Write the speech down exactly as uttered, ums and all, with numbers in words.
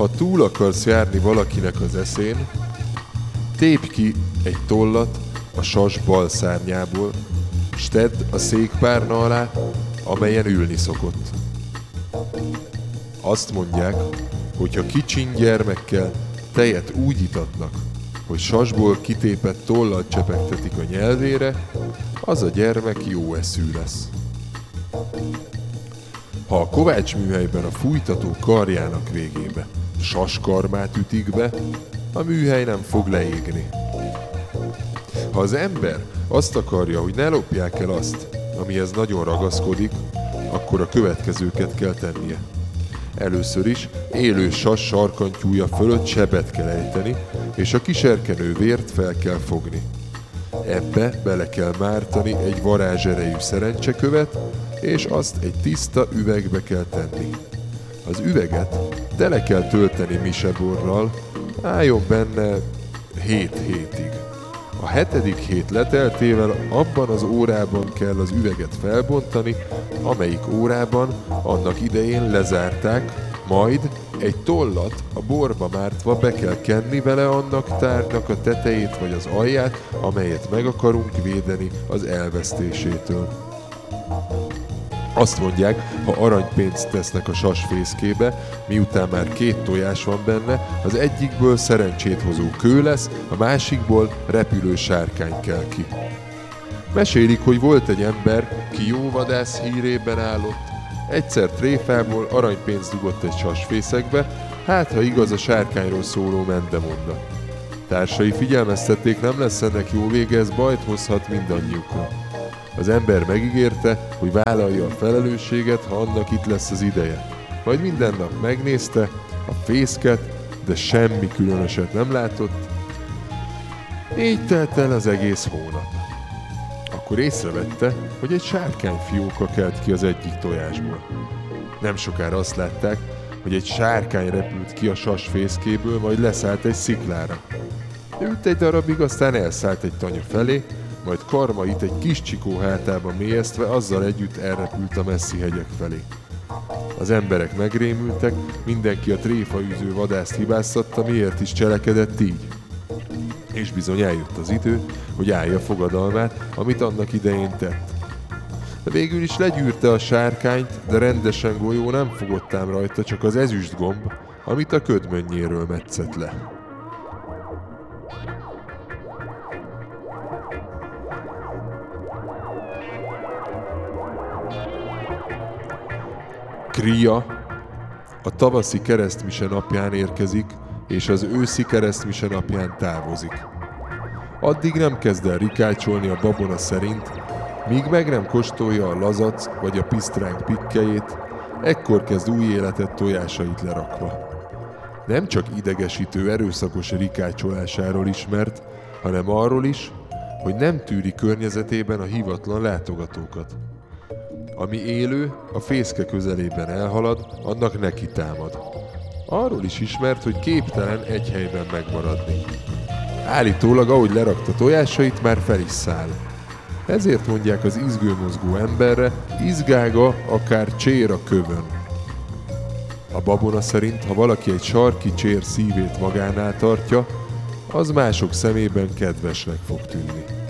Ha túl akarsz járni valakinek az eszén, tépj ki egy tollat a sas bal szárnyából, s tedd a székpárna alá, amelyen ülni szokott. Azt mondják, hogy ha kicsin gyermekkel tejet úgy itatnak, hogy sasból kitépett tollal csepegtetik a nyelvére, az a gyermek jó eszű lesz. Ha a kovácsműhelyben a fújtató karjának végébe saskarmát ütik be, a műhely nem fog leégni. Ha az ember azt akarja, hogy ne lopják el azt, amihez nagyon ragaszkodik, akkor a következőket kell tennie. Először is élő sas sarkantyúja fölött sebet kell ejteni, és a kiserkenő vért fel kell fogni. Ebbe bele kell mártani egy varázserejű szerencsekövet, és azt egy tiszta üvegbe kell tenni. Az üveget tele kell tölteni miseborral, álljon benne hét hétig. A hetedik hét leteltével abban az órában kell az üveget felbontani, amelyik órában annak idején lezárták, majd egy tollat a borba mártva be kell kenni vele annak tárgynak a tetejét vagy az alját, amelyet meg akarunk védeni az elvesztésétől. Azt mondják, ha aranypénzt tesznek a sasfészkébe, miután már két tojás van benne, az egyikből szerencsét hozó kő lesz, a másikból repülő sárkány kell ki. Mesélik, hogy volt egy ember, ki jó vadász hírében állott, egyszer tréfából aranypénzt dugott egy sasfészekbe, hát ha igaz a sárkányról szóló mendemonda. Társai figyelmeztették, nem lesz ennek jó vége, ez bajt hozhat mindannyiukra. Az ember megígérte, hogy vállalja a felelősséget, ha annak itt lesz az ideje. Majd minden nap megnézte a fészket, de semmi különöset nem látott. Így telt el az egész hónap. Akkor észrevette, hogy egy sárkányfióka kelt ki az egyik tojásból. Nem sokára azt látták, hogy egy sárkány repült ki a sas fészkéből, majd leszállt egy sziklára. Ült egy darabig, aztán elszállt egy tanya felé, majd karmait egy kis csikó hátába mélyeztve azzal együtt elrepült a messzi hegyek felé. Az emberek megrémültek, mindenki a tréfaűző vadászt hibáztatta, miért is cselekedett így. És bizony eljött az idő, hogy állja fogadalmát, amit annak idején tett. De végül is legyűrte a sárkányt, de rendesen golyó nem fogott ám rajta, csak az ezüst gomb, amit a ködmönnyéről metszett le. Kria a tavaszi keresztmise napján érkezik, és az őszi keresztmise napján távozik. Addig nem kezd el rikácsolni a babona szerint, míg meg nem kóstolja a lazac vagy a pisztránk pikkelyét, ekkor kezd új életet tojásait lerakva. Nem csak idegesítő, erőszakos rikácsolásáról ismert, hanem arról is, hogy nem tűri környezetében a hívatlan látogatókat. Ami élő, a fészke közelében elhalad, annak neki támad. Arról is ismert, hogy képtelen egy helyben megmaradni. Állítólag, ahogy lerakta tojásait, már fel is száll. Ezért mondják az izgőmozgó emberre, izgága akár csér a kövön. A babona szerint, ha valaki egy sarki csér szívét magánál tartja, az mások szemében kedvesnek fog tűnni.